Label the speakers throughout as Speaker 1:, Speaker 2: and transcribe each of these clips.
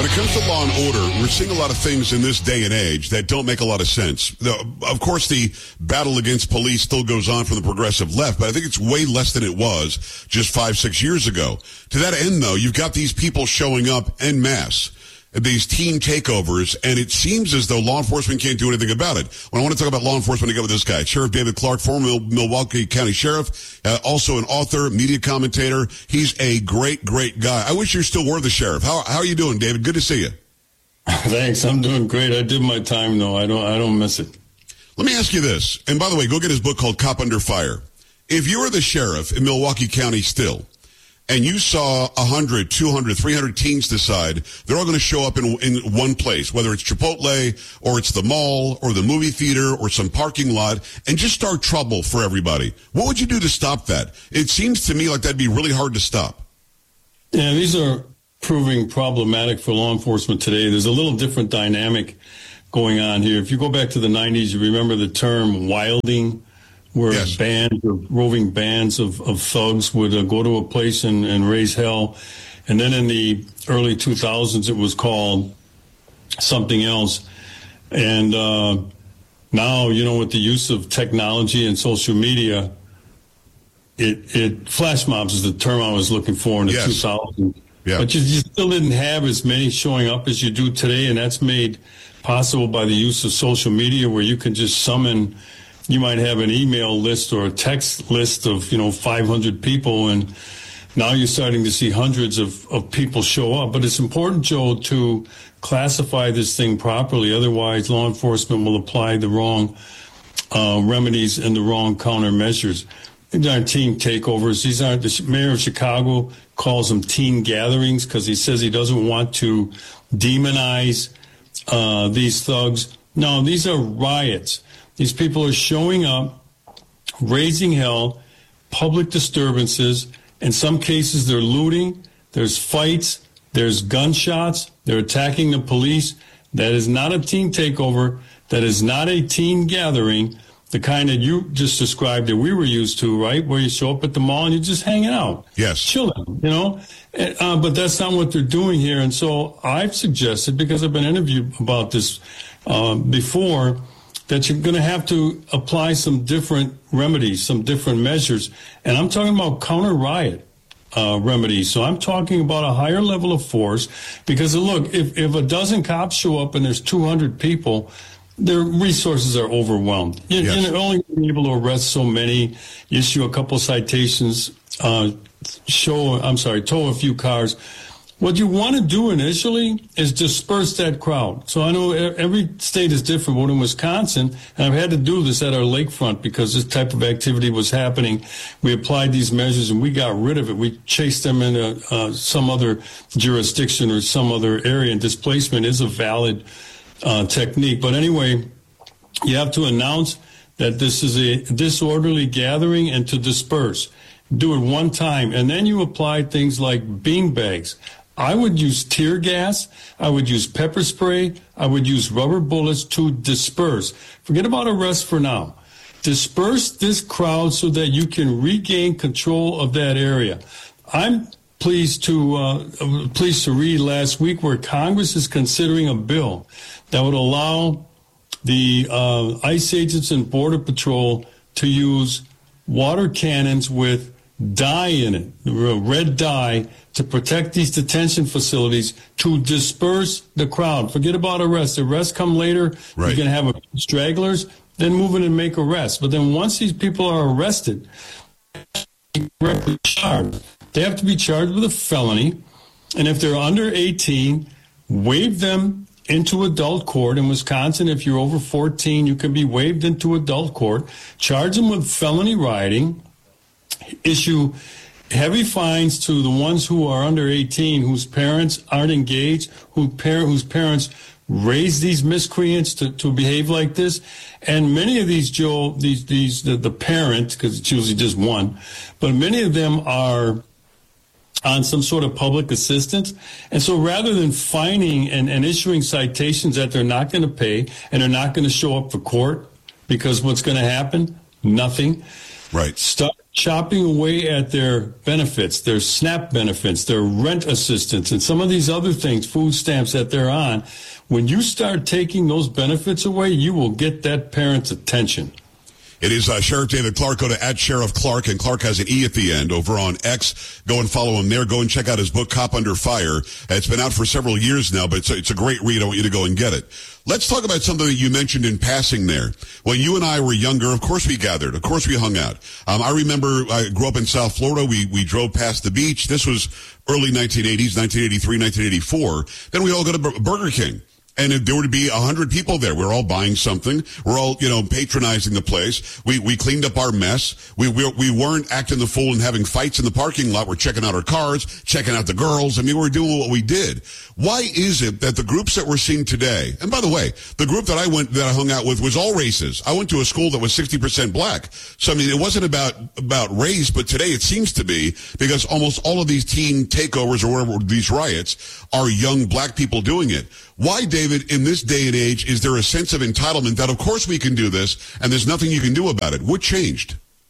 Speaker 1: When it comes to law and order, we're seeing a lot of things in this day and age that don't make a lot of sense. Of course, the battle against police still goes on from the progressive left, but I think it's way less than it was just 5-6 years ago. To that end, though, you've got these people showing up en masse, these teen takeovers, and it seems as though law enforcement can't do anything about it. When I want to talk about law enforcement, I go with this guy, Sheriff David Clarke, former Milwaukee County Sheriff, also an author, media commentator. He's a great, great guy. I wish you still were the sheriff. How are you doing, David? Good to see you.
Speaker 2: Thanks. I'm doing great. I did my time, though. I don't miss it.
Speaker 1: Let me ask you this. And by the way, go get his book called Cop Under Fire. If you were the sheriff in Milwaukee County still, and you saw 100, 200, 300 teens decide they're all going to show up in one place, whether it's Chipotle or it's the mall or the movie theater or some parking lot, and just start trouble for everybody, what would you do to stop that? It seems to me like that'd be really hard to stop.
Speaker 2: Yeah, these are proving problematic for law enforcement today. There's a little different dynamic going on here. If you go back to the 90s, you remember the term wilding, where
Speaker 1: yes,
Speaker 2: bands or roving bands of thugs would go to a place and raise hell. And then in the early 2000s, it was called something else. And now, with the use of technology and social media, it flash mobs is the term I was looking for in the 2000s. Yeah. But you still didn't have as many showing up as you do today, and that's made possible by the use of social media, where you can just summon. You might have an email list or a text list of, 500 people, and now you're starting to see hundreds of people show up. But it's important, Joe, to classify this thing properly. Otherwise, law enforcement will apply the wrong remedies and the wrong countermeasures. These aren't teen takeovers. These aren't. The mayor of Chicago calls them teen gatherings because he says he doesn't want to demonize these thugs. No, these are riots. These people are showing up, raising hell, public disturbances. In some cases, they're looting. There's fights. There's gunshots. They're attacking the police. That is not a teen takeover. That is not a teen gathering, the kind that you just described that we were used to, right? Where you show up at the mall and you're just hanging out.
Speaker 1: Yes.
Speaker 2: Chilling, But that's not what they're doing here. And so I've suggested, because I've been interviewed about this before, that you're going to have to apply some different remedies, some different measures. And I'm talking about counter-riot remedies. So I'm talking about a higher level of force because, look, if a dozen cops show up and there's 200 people, their resources are overwhelmed. You're only able to arrest so many, issue a couple citations, tow a few cars. What you want to do initially is disperse that crowd. So I know every state is different, but in Wisconsin, and I've had to do this at our lakefront because this type of activity was happening. We applied these measures and we got rid of it. We chased them into some other jurisdiction or some other area, and displacement is a valid technique. But anyway, you have to announce that this is a disorderly gathering and to disperse. Do it one time, and then you apply things like beanbags. I would use tear gas. I would use pepper spray. I would use rubber bullets to disperse. Forget about arrest for now. Disperse this crowd so that you can regain control of that area. I'm pleased to read last week where Congress is considering a bill that would allow the ICE agents and Border Patrol to use water cannons with dye in it, red dye, to protect these detention facilities, to disperse the crowd. Forget about arrests. Arrests come later.
Speaker 1: Right.
Speaker 2: You're going to have stragglers, then move in and make arrests. But then once these people are arrested, charged, they have to be charged with a felony. And if they're under 18, waive them into adult court. In Wisconsin, if you're over 14, you can be waived into adult court. Charge them with felony rioting. Issue heavy fines to the ones who are under 18, whose parents aren't engaged, whose parents raise these miscreants to behave like this. And many of these, Joe, the parent, because it's usually just one, but many of them are on some sort of public assistance. And so rather than fining and issuing citations that they're not going to pay and they're not going to show up for court, because what's going to happen? Nothing.
Speaker 1: Right.
Speaker 2: Start chopping away at their benefits, their SNAP benefits, their rent assistance, and some of these other things, food stamps that they're on. When you start taking those benefits away, you will get that parent's attention.
Speaker 1: It is Sheriff David Clarke. Go to @Sheriff Clarke, and Clarke has an E at the end over on X. Go and follow him there. Go and check out his book, Cop Under Fire. It's been out for several years now, but it's a great read. I want you to go and get it. Let's talk about something that you mentioned in passing there. When you and I were younger, of course we gathered. Of course we hung out. I remember I grew up in South Florida. We drove past the beach. This was early 1980s, 1983, 1984. Then we all go to Burger King. And there would be 100 people there. We're all buying something. We're all, patronizing the place. We cleaned up our mess. We weren't acting the fool and having fights in the parking lot. We're checking out our cars, checking out the girls. I mean, we're doing what we did. Why is it that the groups that we're seeing today, and by the way, the group that I hung out with was all races. I went to a school that was 60% black. So, I mean, it wasn't about race, but today it seems to be, because almost all of these teen takeovers or whatever, these riots, are young black people doing it. Why, David, in this day and age, is there a sense of entitlement that, of course, we can do this, and there's nothing you can do about it? What changed?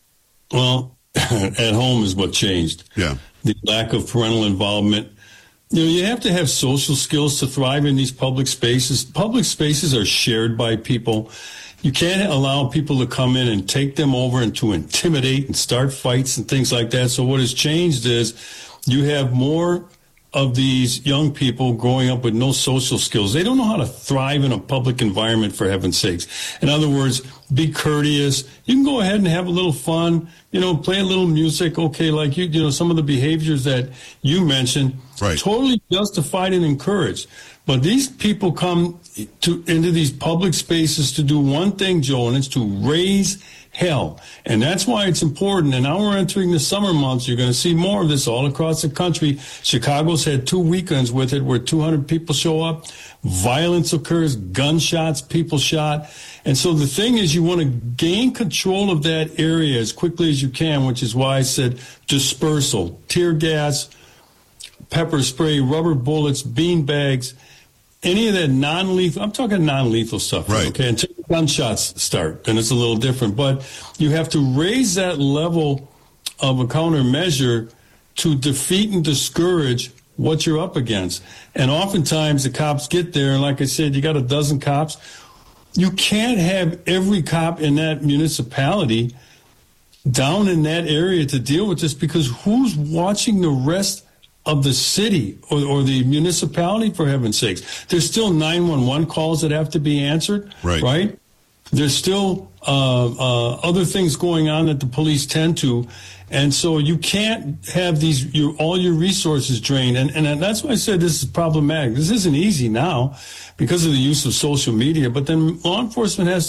Speaker 2: Well, at home is what changed.
Speaker 1: Yeah.
Speaker 2: The lack of parental involvement. You have to have social skills to thrive in these public spaces. Public spaces are shared by people. You can't allow people to come in and take them over and to intimidate and start fights and things like that. So what has changed is you have more of these young people growing up with no social skills. They don't know how to thrive in a public environment, for heaven's sakes. In other words, be courteous. You can go ahead and have a little fun, play a little music. Okay, like some of the behaviors that you mentioned,
Speaker 1: right,
Speaker 2: totally justified and encouraged. But these people come into these public spaces to do one thing, Joe, and it's to raise hell. And that's why it's important. And now we're entering the summer months. You're going to see more of this all across the country. Chicago's had 2 weekends with it where 200 people show up. Violence occurs, gunshots, people shot. And so the thing is, you want to gain control of that area as quickly as you can, which is why I said dispersal, tear gas, pepper spray, rubber bullets, bean bags, any of that non-lethal. I'm talking non-lethal stuff,
Speaker 1: right?
Speaker 2: Okay, until gunshots start, then it's a little different. But you have to raise that level of a countermeasure to defeat and discourage what you're up against. And oftentimes the cops get there, and like I said, you got a dozen cops. You can't have every cop in that municipality down in that area to deal with this, because who's watching the rest of the city or the municipality, for heaven's sakes? There's still 911 calls that have to be answered, right? There's still other things going on that the police tend to. And so you can't have all your resources drained. And that's why I said this is problematic. This isn't easy now because of the use of social media. But then law enforcement has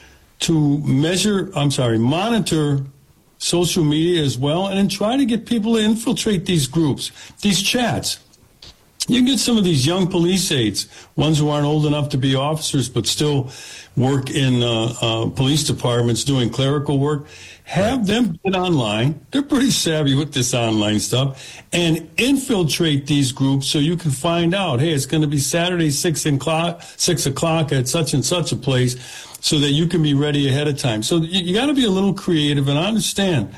Speaker 2: to monitor social media as well, and then try to get people to infiltrate these groups, these chats. You get some of these young police aides, ones who aren't old enough to be officers but still work in police departments doing clerical work. Have them get online. They're pretty savvy with this online stuff, and infiltrate these groups so you can find out, hey, it's going to be Saturday, 6 o'clock at such and such a place, so that you can be ready ahead of time. So you got to be a little creative, and I understand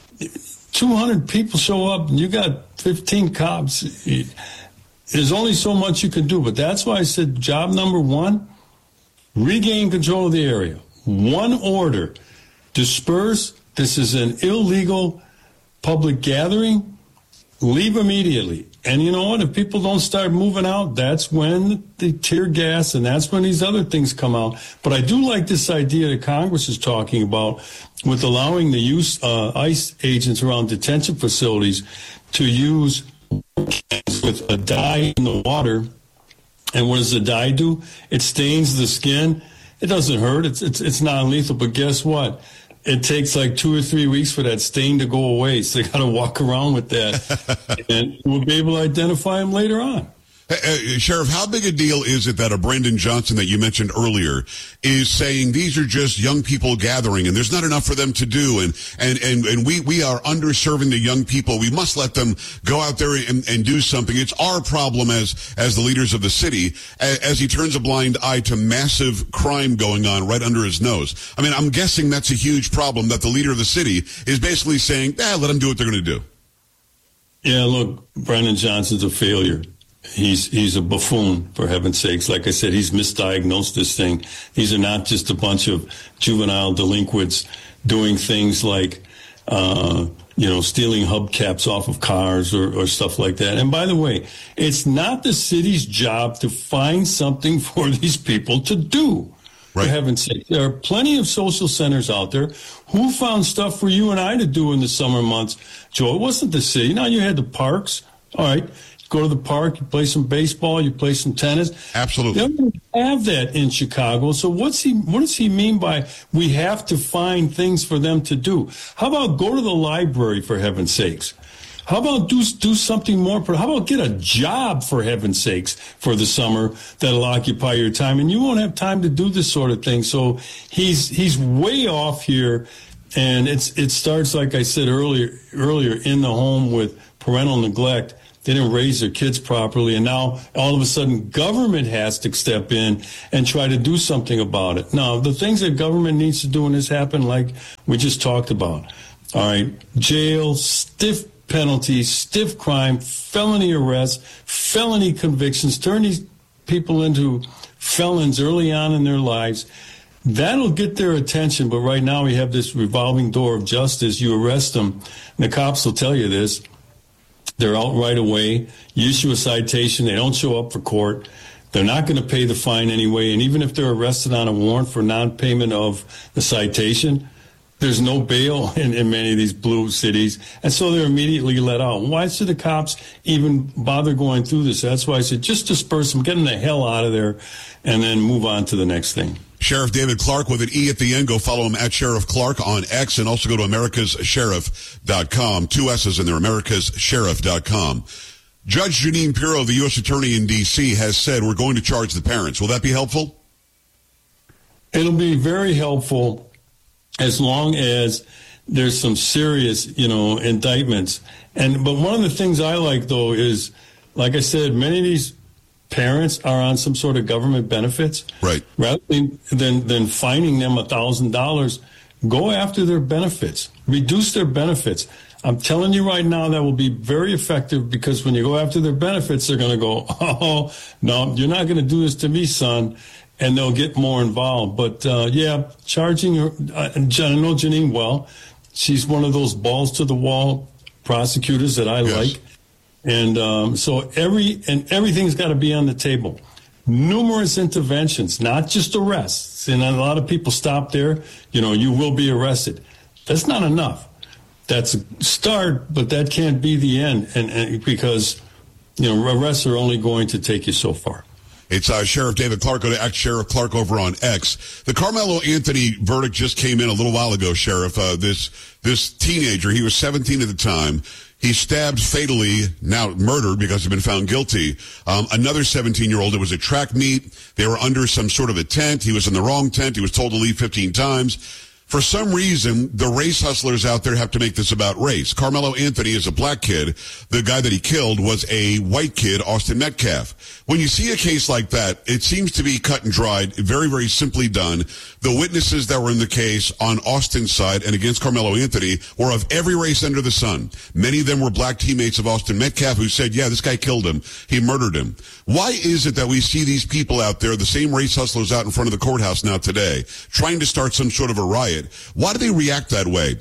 Speaker 2: 200 people show up and you got 15 cops. There's only so much you can do, but that's why I said job number one, regain control of the area. One order, disperse. This is an illegal public gathering. Leave immediately. And you know what? If people don't start moving out, that's when the tear gas and that's when these other things come out. But I do like this idea that Congress is talking about with allowing the use ICE agents around detention facilities to use with a dye in the water. And what does the dye do? It stains the skin. It doesn't hurt. It's non-lethal. But guess what? It takes like 2 or 3 weeks for that stain to go away. So they got to walk around with that. And we'll be able to identify them later on.
Speaker 1: Sheriff, how big a deal is it that a Brandon Johnson that you mentioned earlier is saying these are just young people gathering and there's not enough for them to do, and we are underserving the young people. We must let them go out there and do something. It's our problem as the leaders of the city, as he turns a blind eye to massive crime going on right under his nose. I mean, I'm guessing that's a huge problem, that the leader of the city is basically saying, let them do what they're going to do.
Speaker 2: Yeah, look, Brandon Johnson's a failure. He's a buffoon, for heaven's sakes. Like I said, he's misdiagnosed this thing. These are not just a bunch of juvenile delinquents doing things like, stealing hubcaps off of cars or stuff like that. And by the way, it's not the city's job to find something for these people to do. Right. For heaven's sake. There are plenty of social centers out there. Who found stuff for you and I to do in the summer months, Joe? It wasn't the city. Now, you had the parks. All right. Go to the park, you play some baseball, you play some tennis.
Speaker 1: Absolutely.
Speaker 2: They don't have that in Chicago. So what does he mean by we have to find things for them to do? How about go to the library, for heaven's sakes? How about do something more? How about get a job, for heaven's sakes, for the summer that'll occupy your time? And you won't have time to do this sort of thing. So he's way off here. And it starts, like I said earlier, in the home with parental neglect. They didn't raise their kids properly, and now all of a sudden government has to step in and try to do something about it. Now, the things that government needs to do when this happened, like we just talked about, all right, jail, stiff penalties, stiff crime, felony arrests, felony convictions, turn these people into felons early on in their lives. That'll get their attention, but right now we have this revolving door of justice. You arrest them, and the cops will tell you this. They're out right away. You issue a citation. They don't show up for court. They're not going to pay the fine anyway. And even if they're arrested on a warrant for non-payment of the citation, there's no bail in many of these blue cities. And so they're immediately let out. Why should the cops even bother going through this? That's why I said just disperse them, get them the hell out of there, and then move on to the next thing.
Speaker 1: Sheriff David Clarke with an E at the end. Go follow him at Sheriff Clarke on X, and also go to americassheriff.com. 2 S's in there, americassheriff.com. Judge Jeanine Pirro, the U.S. Attorney in D.C., has said we're going to charge the parents. Will that be helpful?
Speaker 2: It'll be very helpful as long as there's some serious, indictments. But one of the things I like, though, is, like I said, many of these parents are on some sort of government benefits.
Speaker 1: Right.
Speaker 2: Rather than fining them $1,000, go after their benefits. Reduce their benefits. I'm telling you right now that will be very effective, because when you go after their benefits, they're going to go, oh, no, you're not going to do this to me, son. And they'll get more involved. But, charging her, I know Jeanine well. She's one of those balls-to-the-wall prosecutors that I like. And so everything's got to be on the table. Numerous interventions, not just arrests. And a lot of people stop there. You will be arrested. That's not enough. That's a start, but that can't be the end. And because, arrests are only going to take you so far.
Speaker 1: It's Sheriff David Clarke. Go to Sheriff Clarke over on X. The Carmelo Anthony verdict just came in a little while ago, Sheriff. This teenager, he was 17 at the time. He stabbed fatally, now murdered because he's been found guilty. Another 17-year-old. It was a track meet. They were under some sort of a tent. He was in the wrong tent. He was told to leave 15 times. For some reason, the race hustlers out there have to make this about race. Carmelo Anthony is a black kid. The guy that he killed was a white kid, Austin Metcalf. When you see a case like that, it seems to be cut and dried, very, very simply done. The witnesses that were in the case on Austin's side and against Carmelo Anthony were of every race under the sun. Many of them were black teammates of Austin Metcalf who said, yeah, this guy killed him. He murdered him. Why is it that we see these people out there, the same race hustlers out in front of the courthouse now today, trying to start some sort of a riot? Why do they react that way?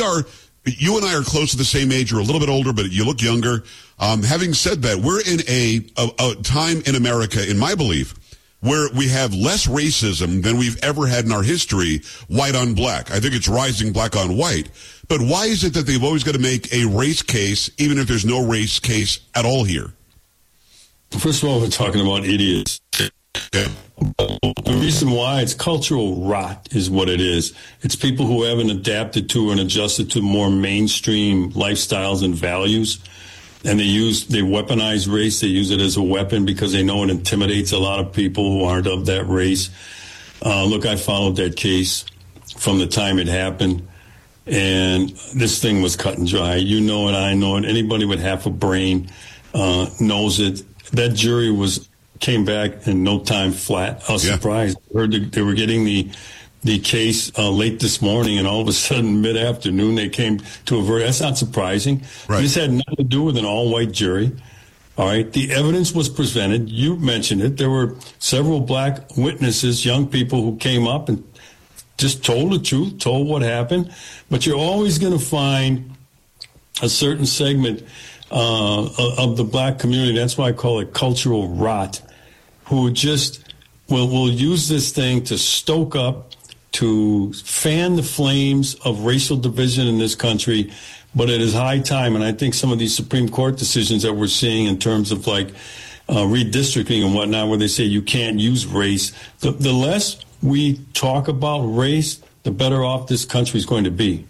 Speaker 1: You and I are close to the same age. You're a little bit older, but you look younger. Having said that, we're in a time in America, in my belief, where we have less racism than we've ever had in our history, white on black. I think it's rising black on white. But why is it that they've always got to make a race case, even if there's no race case at all here?
Speaker 2: First of all, we're talking about idiots.
Speaker 1: Yeah.
Speaker 2: The reason why, it's cultural rot is what it is. It's people who haven't adapted to and adjusted to more mainstream lifestyles and values. and they weaponize race. They use it as a weapon because they know it intimidates a lot of people who aren't of that race. Look, I followed that case from the time it happened, and this thing was cut and dry. You know it, I know it. Anybody with half a brain knows it. That jury came back in no time flat. I was surprised. I heard they were getting the case late this morning, and all of a sudden, mid-afternoon, they came to a verdict. That's not surprising.
Speaker 1: Right.
Speaker 2: This had nothing to do with an all-white jury. All right. The evidence was presented. You mentioned it. There were several black witnesses, young people who came up and just told the truth, told what happened. But you're always going to find a certain segment of the black community. That's why I call it cultural rot, who just will use this thing to stoke up, to fan the flames of racial division in this country. But it is high time, and I think some of these Supreme Court decisions that we're seeing in terms of like redistricting and whatnot, where they say you can't use race, the less we talk about race, the better off this country is going to be.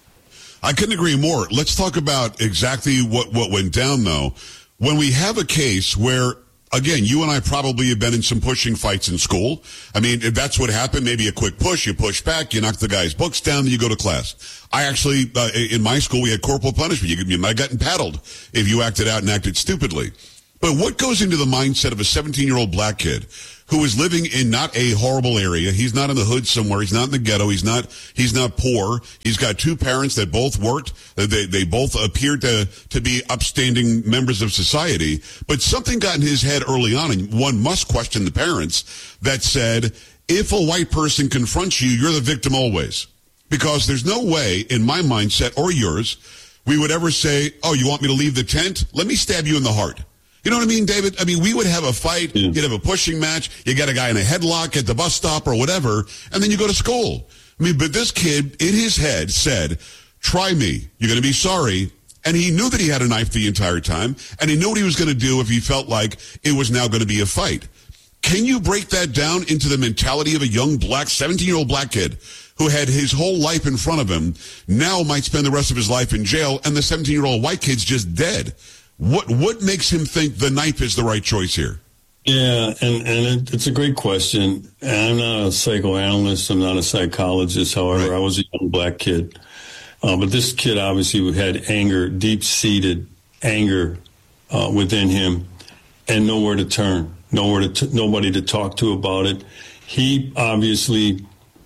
Speaker 1: I couldn't agree more. Let's talk about exactly what went down, though. When we have a case where, again, you and I probably have been in some pushing fights in school. I mean, if that's what happened, maybe a quick push, you push back, you knock the guy's books down, then you go to class. I actually, in my school, we had corporal punishment. You might have gotten paddled if you acted out and acted stupidly. But what goes into the mindset of a 17-year-old black kid who is living in not a horrible area? He's not in the hood somewhere. He's not in the ghetto. He's not poor. He's got two parents that both worked. They both appeared to be upstanding members of society. But something got in his head early on, and one must question the parents, that said, if a white person confronts you, you're the victim always. Because there's no way, in my mindset or yours, we would ever say, oh, you want me to leave the tent? Let me stab you in the heart. You know what I mean, David? I mean, we would have a fight. You'd have a pushing match. You got a guy in a headlock at the bus stop or whatever, and then you go to school. I mean, but this kid in his head said, try me. You're going to be sorry. And he knew that he had a knife the entire time, and he knew what he was going to do if he felt like it was now going to be a fight. Can you break that down into the mentality of a young black, 17-year-old black kid who had his whole life in front of him, now might spend the rest of his life in jail, and the 17-year-old white kid's just dead? What makes him think the knife is the right choice here?
Speaker 2: Yeah, and it's a great question. And I'm not a psychoanalyst. I'm not a psychologist. However, right. I was a young black kid. But this kid obviously had anger, deep-seated anger within him, and nowhere to turn, nobody to talk to about it. He obviously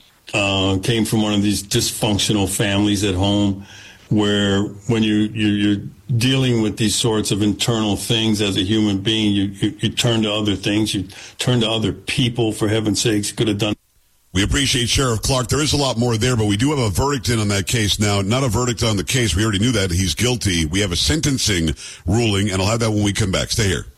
Speaker 2: came from one of these dysfunctional families at home, where when you're dealing with these sorts of internal things as a human being, you turn to other things, you turn to other people, for heaven's sakes. Could have done.
Speaker 1: We appreciate Sheriff Clark. There is a lot more there, but we do have a verdict in on that case now. Not a verdict on the case. We already knew that. He's guilty. We have a sentencing ruling, and I'll have that when we come back. Stay here.